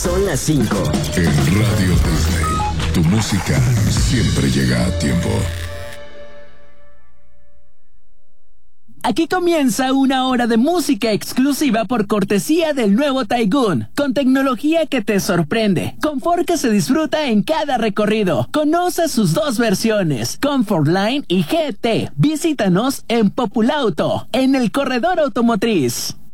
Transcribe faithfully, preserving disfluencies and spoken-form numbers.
Son las cinco. En Radio Disney, tu música siempre llega a tiempo. Aquí comienza una hora de música exclusiva por cortesía del nuevo Taigun, con tecnología que te sorprende, confort que se disfruta en cada recorrido. Conoce sus dos versiones, Comfort Line y G T. Visítanos en Populauto, en el corredor automotriz.